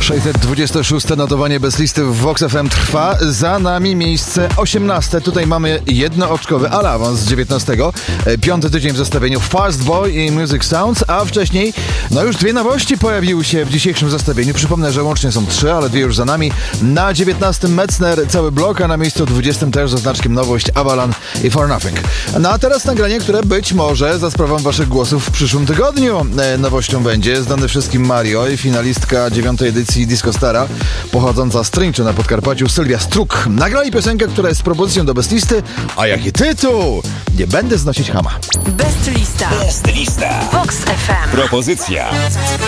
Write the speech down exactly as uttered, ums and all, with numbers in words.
sześćset dwadzieścia szóste notowanie bez listy w Vox F M trwa. Za nami miejsce osiemnaste. Tutaj mamy jednooczkowy awans z dziewiętnastego. Piąty tydzień w zestawieniu Fast Boy i Music Sounds, a wcześniej no już dwie nowości pojawiły się w dzisiejszym zestawieniu. Przypomnę, że łącznie są trzy, ale dwie już za nami. Na dziewiętnastym Metzner cały blok, a na miejscu dwudziestym też ze znaczkiem nowość Avalan i For Nothing. No a teraz nagranie, które być może za sprawą waszych głosów w przyszłym tygodniu e, nowością będzie. Znany wszystkim Mario i finalistka dziewiątej edycji Disco Stara, pochodząca z Tryńczy na Podkarpaciu, Sylwia Struk. Nagrali piosenkę, która jest propozycją do Best Listy, a jaki tytuł? Nie będę znosić chama. Best Lista. Best Lista. Vox F M. Propozycja.